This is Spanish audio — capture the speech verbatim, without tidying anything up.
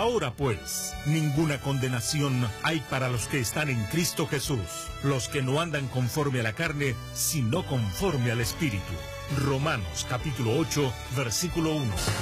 Ahora pues, ninguna condenación hay para los que están en Cristo Jesús, los que no andan conforme a la carne, sino conforme al Espíritu. Romanos capítulo ocho, versículo uno.